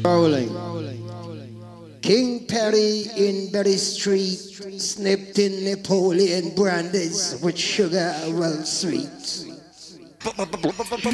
Rolling. King Perry in Berry Street, snipped in Napoleon brandies with sugar well sweet.